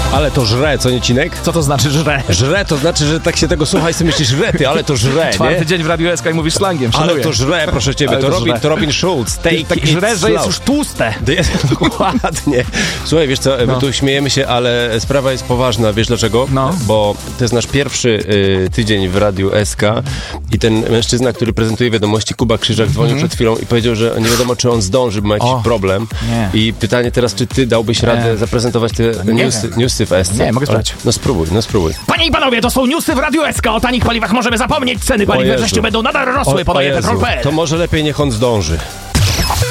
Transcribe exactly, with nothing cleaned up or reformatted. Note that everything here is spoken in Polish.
Ale to żre, co nie, Cinek? Co to znaczy żre? Żre to znaczy, że tak się tego słucha i sobie myślisz, rety, ale to żre, Czwarty nie? dzień w Radiu S K i mówisz slangiem, szanuję. Ale to żre, proszę ciebie, Ale to, to Robin, żre. to Robin Schulz. Take Tak it żre, że slow. jest już tłuste. Dokładnie. Słuchaj, wiesz co, my No. tu śmiejemy się, ale sprawa jest poważna, wiesz dlaczego? No. Bo to jest nasz pierwszy y, tydzień w Radiu S K i ten mężczyzna, który prezentuje wiadomości, Kuba Krzyżak, dzwonił Mhm. przed chwilą i powiedział, że nie wiadomo, czy on zdąży, bo ma jakiś O, problem. nie. I pytanie teraz, czy ty dałbyś radę zaprezentować te Nie newsy, wiem. newsy w S C? Nie, mogę Ale- spróbować. No spróbuj, no spróbuj. Panie i panowie, to są newsy w Radiu S K. O tanich paliwach możemy zapomnieć. Ceny O paliw we Jezu. wrześniu będą nadal O, rosły, o podaje Jezu, petrol kropka p l. to może lepiej niech on zdąży.